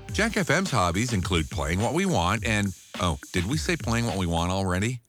Jack FM's hobbies include playing what we want and, oh, did we say playing what we want already?